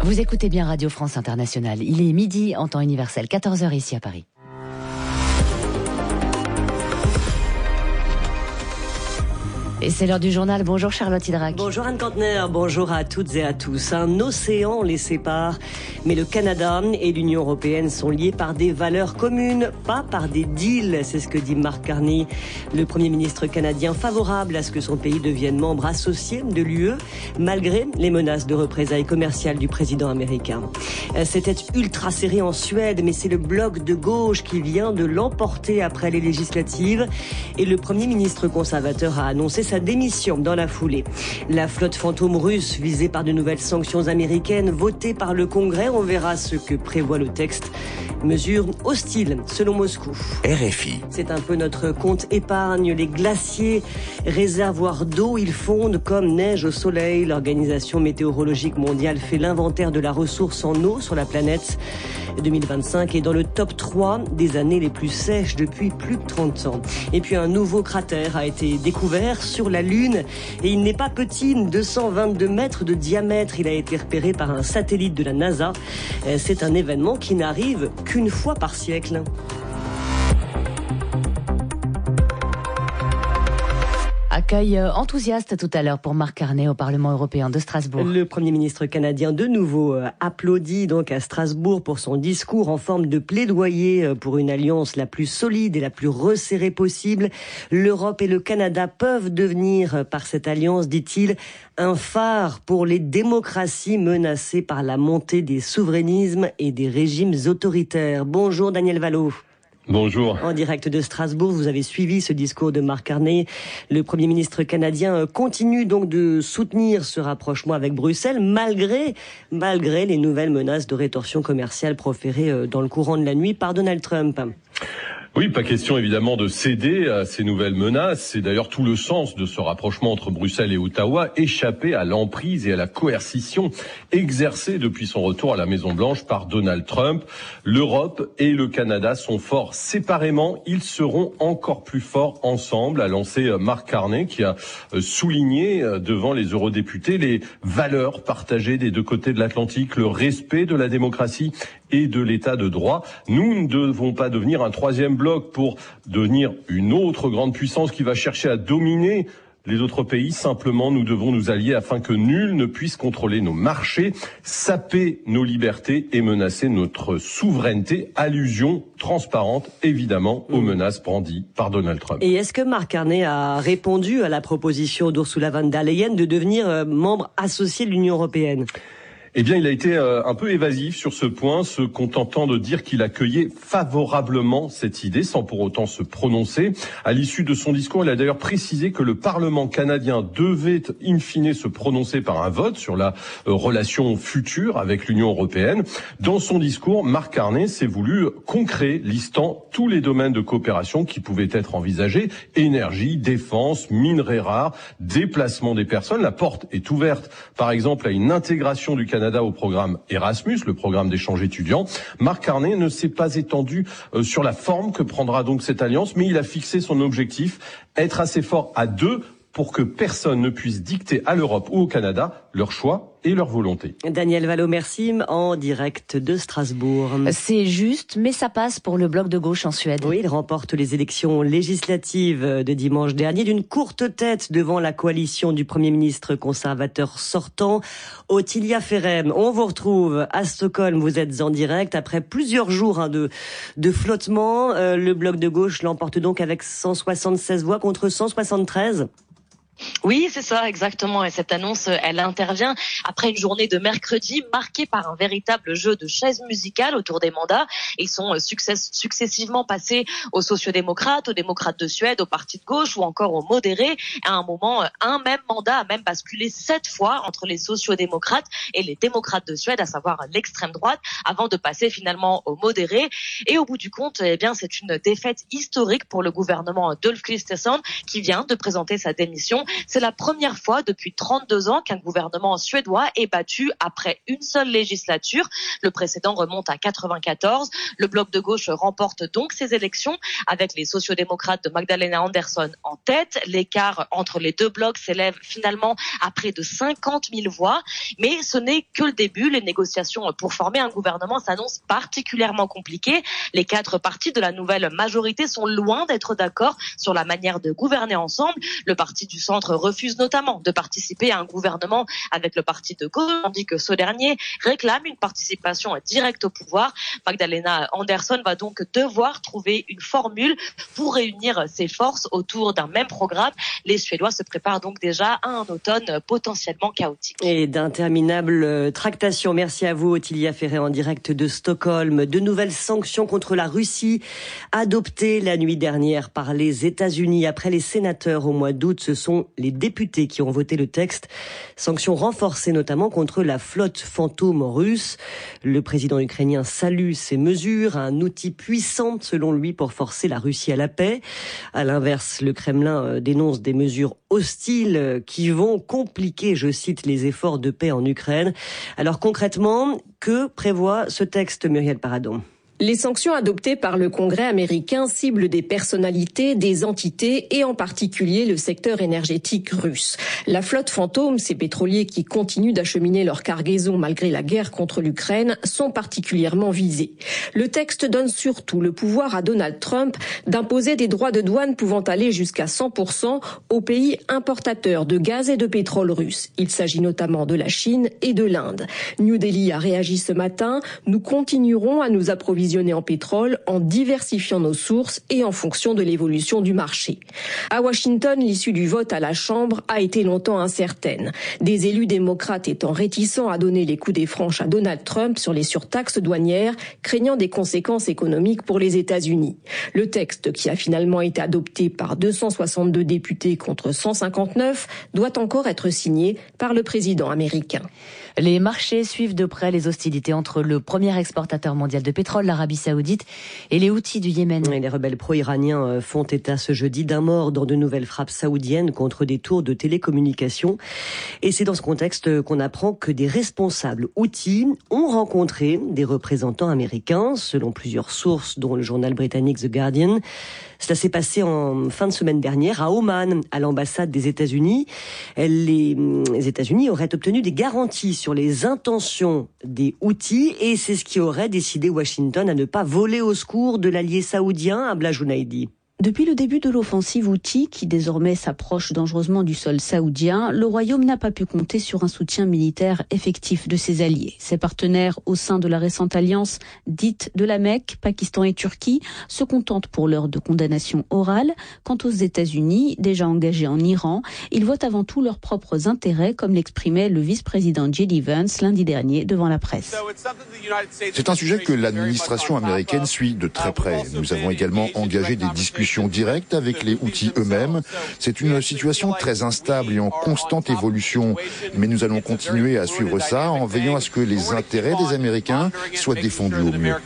Vous écoutez bien Radio France Internationale. Il est midi en temps universel, 14h ici à Paris. Et c'est l'heure du journal. Bonjour Charlotte Hydrac. Bonjour Anne Kantner, bonjour à toutes et à tous. Un océan les sépare, mais le Canada et l'Union européenne sont liés par des valeurs communes, pas par des deals. C'est ce que dit Mark Carney, le Premier ministre canadien favorable à ce que son pays devienne membre associé de l'UE, malgré les menaces de représailles commerciales du président américain. C'était ultra serré en Suède, mais c'est le bloc de gauche qui vient de l'emporter après les législatives. Et le Premier ministre conservateur a annoncé sa démission dans la foulée. La flotte fantôme russe visée par de nouvelles sanctions américaines votées par le Congrès, on verra ce que prévoit le texte. Mesure hostile selon Moscou. RFI. C'est un peu notre compte épargne. Les glaciers, réservoirs d'eau, ils fondent comme neige au soleil. L'Organisation météorologique mondiale fait l'inventaire de la ressource en eau sur la planète. 2025 est dans le top 3 des années les plus sèches depuis plus de 30 ans. Et puis un nouveau cratère a été découvert sur la Lune et il n'est pas petit, 222 mètres de diamètre. Il a été repéré par un satellite de la NASA. C'est un événement qui n'arrive qu'une fois par siècle. Accueil enthousiaste tout à l'heure pour Mark Carney au Parlement européen de Strasbourg. Le Premier ministre canadien de nouveau applaudi donc à Strasbourg pour son discours en forme de plaidoyer pour une alliance la plus solide et la plus resserrée possible. L'Europe et le Canada peuvent devenir par cette alliance, dit-il, un phare pour les démocraties menacées par la montée des souverainismes et des régimes autoritaires. Bonjour Daniel Valo. Bonjour. En direct de Strasbourg, vous avez suivi ce discours de Mark Carney. Le Premier ministre canadien continue donc de soutenir ce rapprochement avec Bruxelles, malgré les nouvelles menaces de rétorsion commerciale proférées dans le courant de la nuit par Donald Trump. Oui, pas question évidemment de céder à ces nouvelles menaces. C'est d'ailleurs tout le sens de ce rapprochement entre Bruxelles et Ottawa, échapper à l'emprise et à la coercition exercée depuis son retour à la Maison-Blanche par Donald Trump. L'Europe et le Canada sont forts séparément, ils seront encore plus forts ensemble, a lancé Mark Carney, qui a souligné devant les eurodéputés les valeurs partagées des deux côtés de l'Atlantique, le respect de la démocratie et de l'état de droit. Nous ne devons pas devenir un troisième bloc pour devenir une autre grande puissance qui va chercher à dominer les autres pays. Simplement, nous devons nous allier afin que nul ne puisse contrôler nos marchés, saper nos libertés et menacer notre souveraineté. Allusion transparente, évidemment, aux menaces brandies par Donald Trump. Et est-ce que Mark Carney a répondu à la proposition d'Ursula von der Leyen de devenir membre associé de l'Union européenne ? Eh bien, il a été un peu évasif sur ce point, se contentant de dire qu'il accueillait favorablement cette idée, sans pour autant se prononcer. À l'issue de son discours, il a d'ailleurs précisé que le Parlement canadien devait, in fine, se prononcer par un vote sur la relation future avec l'Union européenne. Dans son discours, Mark Carney s'est voulu concret, listant tous les domaines de coopération qui pouvaient être envisagés: énergie, défense, minerais rares, déplacement des personnes. La porte est ouverte, par exemple, à une intégration du Canada au programme Erasmus, le programme d'échange étudiant. Mark Carney ne s'est pas étendu sur la forme que prendra donc cette alliance, mais il a fixé son objectif: être assez fort à deux pour que personne ne puisse dicter à l'Europe ou au Canada leur choix et leur volonté. Daniel Valo, merci, en direct de Strasbourg. C'est juste, mais ça passe pour le bloc de gauche en Suède. Oui, il remporte les élections législatives de dimanche dernier d'une courte tête devant la coalition du Premier ministre conservateur sortant, Ottilia Ferem. On vous retrouve à Stockholm, vous êtes en direct. Après plusieurs jours de flottement, le bloc de gauche l'emporte donc avec 176 voix contre 173. Oui, c'est ça, exactement. Et cette annonce, elle intervient après une journée de mercredi marquée par un véritable jeu de chaises musicales autour des mandats. Ils sont successivement passés aux sociodémocrates, aux démocrates de Suède, aux partis de gauche ou encore aux modérés. À un moment, un même mandat a même basculé 7 fois entre les sociodémocrates et les démocrates de Suède, à savoir l'extrême droite, avant de passer finalement aux modérés. Et au bout du compte, eh bien, c'est une défaite historique pour le gouvernement d'Ulf Kristersson qui vient de présenter sa démission. C'est la première fois depuis 32 ans qu'un gouvernement suédois est battu après une seule législature. Le précédent remonte à 94. Le bloc de gauche remporte donc ces élections avec les sociodémocrates de Magdalena Andersson en tête. L'écart entre les deux blocs s'élève finalement à près de 50 000 voix. Mais ce n'est que le début. Les négociations pour former un gouvernement s'annoncent particulièrement compliquées. Les 4 partis de la nouvelle majorité sont loin d'être d'accord sur la manière de gouverner ensemble. Le parti du centre refuse notamment de participer à un gouvernement avec le parti de gauche, tandis que ce dernier réclame une participation directe au pouvoir. Magdalena Andersson va donc devoir trouver une formule pour réunir ses forces autour d'un même programme. Les Suédois se préparent donc déjà à un automne potentiellement chaotique. Et d'interminables tractations. Merci à vous, Ottilia Ferré, en direct de Stockholm. De nouvelles sanctions contre la Russie adoptées la nuit dernière par les États-Unis. Après les sénateurs au mois d'août, ce sont les députés qui ont voté le texte. Sanctions renforcées notamment contre la flotte fantôme russe. Le président ukrainien salue ces mesures, un outil puissant selon lui pour forcer la Russie à la paix. À l'inverse, le Kremlin dénonce des mesures hostiles qui vont compliquer, je cite, les efforts de paix en Ukraine. Alors concrètement, que prévoit ce texte, Muriel Paradon ? Les sanctions adoptées par le Congrès américain ciblent des personnalités, des entités et en particulier le secteur énergétique russe. La flotte fantôme, ces pétroliers qui continuent d'acheminer leur cargaison malgré la guerre contre l'Ukraine, sont particulièrement visés. Le texte donne surtout le pouvoir à Donald Trump d'imposer des droits de douane pouvant aller jusqu'à 100% aux pays importateurs de gaz et de pétrole russe. Il s'agit notamment de la Chine et de l'Inde. New Delhi a réagi ce matin. Nous continuerons à nous approvisionner en pétrole en diversifiant nos sources et en fonction de l'évolution du marché. À Washington, l'issue du vote à la Chambre a été longtemps incertaine. Des élus démocrates étant réticents à donner les coups des franches à Donald Trump sur les surtaxes douanières, craignant des conséquences économiques pour les États-Unis. Le texte, qui a finalement été adopté par 262 députés contre 159, doit encore être signé par le président américain. Les marchés suivent de près les hostilités entre le premier exportateur mondial de pétrole, l'Arabie Saoudite, et les Houthis du Yémen. Et les rebelles pro-iraniens font état ce jeudi d'un mort dans de nouvelles frappes saoudiennes contre des tours de télécommunications. Et c'est dans ce contexte qu'on apprend que des responsables Houthis ont rencontré des représentants américains, selon plusieurs sources, dont le journal britannique The Guardian. Cela s'est passé en fin de semaine dernière à Oman, à l'ambassade des États-Unis. Les États-Unis auraient obtenu des garanties sur les intentions des Houthis et c'est ce qui aurait décidé Washington à ne pas voler au secours de l'allié saoudien Abla Jounaidi. Depuis le début de l'offensive Houthi, qui désormais s'approche dangereusement du sol saoudien, le Royaume n'a pas pu compter sur un soutien militaire effectif de ses alliés. Ses partenaires au sein de la récente alliance dite de la Mecque, Pakistan et Turquie, se contentent pour l'heure de condamnations orales. Quant aux États-Unis, déjà engagés en Iran, ils voient avant tout leurs propres intérêts, comme l'exprimait le vice-président J.D. Vance lundi dernier devant la presse. C'est un sujet que l'administration américaine suit de très près. Nous avons également engagé des discussions directe avec les Houthis eux-mêmes. C'est une situation très instable et en constante évolution. Mais nous allons continuer à suivre ça en veillant à ce que les intérêts des Américains soient défendus au mieux.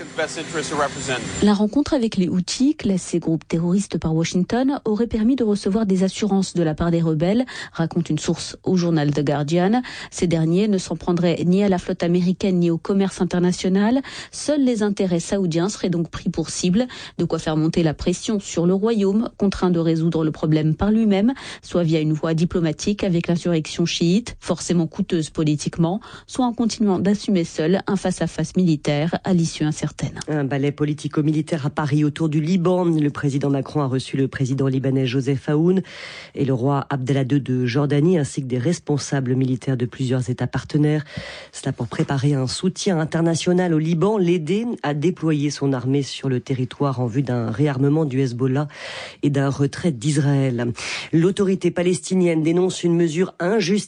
La rencontre avec les Houthis, classés groupes terroristes par Washington, aurait permis de recevoir des assurances de la part des rebelles, raconte une source au journal The Guardian. Ces derniers ne s'en prendraient ni à la flotte américaine ni au commerce international. Seuls les intérêts saoudiens seraient donc pris pour cible, de quoi faire monter la pression sur le Royaume, contraint de résoudre le problème par lui-même, soit via une voie diplomatique avec l'insurrection chiite, forcément coûteuse politiquement, soit en continuant d'assumer seul un face-à-face militaire à l'issue incertaine. Un ballet politico-militaire à Paris autour du Liban. Le président Macron a reçu le président libanais Joseph Aoun et le roi Abdallah II de Jordanie, ainsi que des responsables militaires de plusieurs États partenaires. Cela pour préparer un soutien international au Liban, l'aider à déployer son armée sur le territoire en vue d'un réarmement du Hezbollah et d'un retrait d'Israël. L'autorité palestinienne dénonce une mesure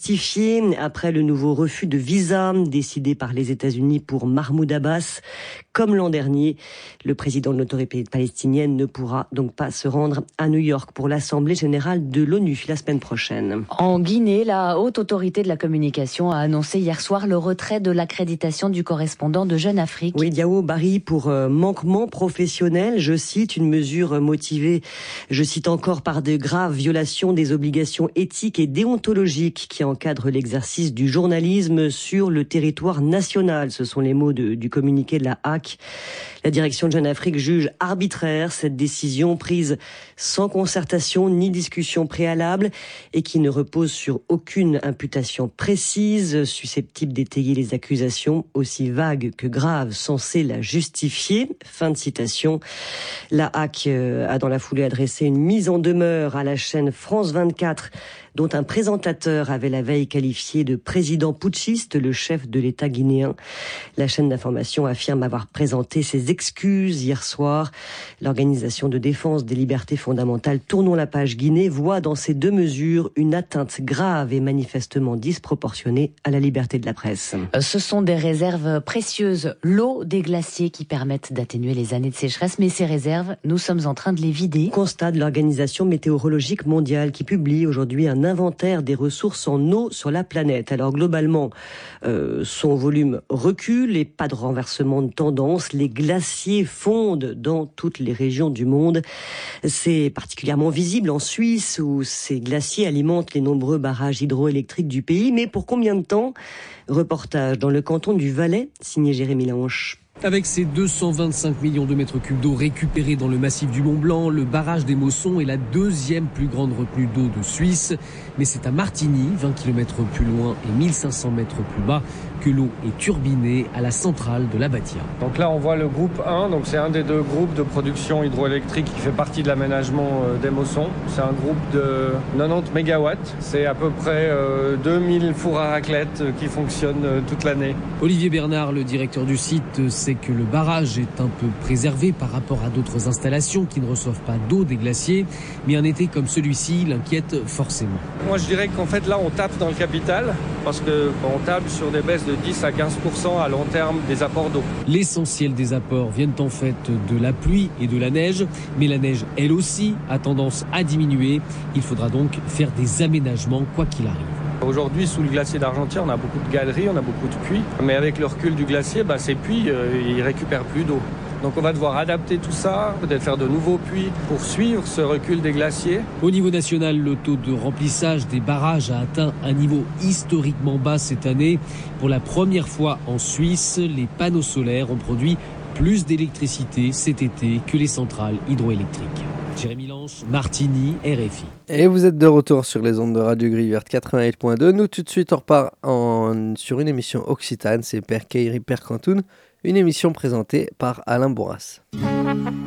injustifiée après le nouveau refus de visa décidé par les États-Unis pour Mahmoud Abbas. comme l'an dernier. Le président de l'autorité palestinienne ne pourra donc pas se rendre à New York pour l'Assemblée générale de l'ONU la semaine prochaine. En Guinée, la haute autorité de la communication a annoncé hier soir le retrait de l'accréditation du correspondant de Jeune Afrique. Oui, Diao Barry pour manquement professionnel, je cite, une mesure motivée, je cite encore, par de graves violations des obligations éthiques et déontologiques qui encadrent l'exercice du journalisme sur le territoire national. Ce sont les mots du communiqué de la HAC. La direction de Jeune Afrique juge arbitraire cette décision prise sans concertation ni discussion préalable et qui ne repose sur aucune imputation précise susceptible d'étayer les accusations aussi vagues que graves censées la justifier. Fin de citation. La HAC a dans la foulée adressé une mise en demeure à la chaîne France 24 dont un présentateur avait la veille qualifié de président putschiste le chef de l'État guinéen. La chaîne d'information affirme avoir présenté ses excuses hier soir. L'organisation de défense des libertés fondamentales Tournons la page Guinée voit dans ces deux mesures une atteinte grave et manifestement disproportionnée à la liberté de la presse. Ce sont des réserves précieuses, l'eau des glaciers qui permettent d'atténuer les années de sécheresse, mais ces réserves, nous sommes en train de les vider. Constat de l'Organisation météorologique mondiale qui publie aujourd'hui un inventaire des ressources en eau sur la planète. Alors globalement, son volume recule et pas de renversement de tendance. Les glaciers fondent dans toutes les régions du monde. C'est particulièrement visible en Suisse où ces glaciers alimentent les nombreux barrages hydroélectriques du pays. Mais pour combien de temps ? Reportage dans le canton du Valais, signé Jérémy Lanche. Avec ses 225 millions de mètres cubes d'eau récupérés dans le massif du Mont Blanc, le barrage des Mossons est la deuxième plus grande retenue d'eau de Suisse. Mais c'est à Martigny, 20 km plus loin et 1500 mètres plus bas, que l'eau est turbinée à la centrale de la Batia. Donc là, on voit le groupe 1, donc c'est un des deux groupes de production hydroélectrique qui fait partie de l'aménagement des Mossons. C'est un groupe de 90 MW. C'est à peu près 2000 fours à raclette qui fonctionnent toute l'année. Olivier Bernard, le directeur du site, sait que le barrage est un peu préservé par rapport à d'autres installations qui ne reçoivent pas d'eau des glaciers. Mais un été comme celui-ci l'inquiète forcément. Moi, je dirais qu'en fait, là, on tape dans le capital parce qu'on tape sur des baisses de 10 à 15% à long terme des apports d'eau. L'essentiel des apports viennent en fait de la pluie et de la neige, mais la neige, elle aussi, a tendance à diminuer. Il faudra donc faire des aménagements quoi qu'il arrive. Aujourd'hui, sous le glacier d'Argentière, on a beaucoup de galeries, on a beaucoup de puits. Mais avec le recul du glacier, ces puits, ils récupèrent plus d'eau. Donc on va devoir adapter tout ça, peut-être faire de nouveaux puits pour suivre ce recul des glaciers. Au niveau national, le taux de remplissage des barrages a atteint un niveau historiquement bas cette année. Pour la première fois en Suisse, les panneaux solaires ont produit plus d'électricité cet été que les centrales hydroélectriques. Jérémy Lanche, Martigny, RFI. Et vous êtes de retour sur les ondes de Radio Gris Verte 88.2. Nous, tout de suite, on repart sur une émission occitane. C'est Per Keiri Per Cantoun, une émission présentée par Alain Bourras.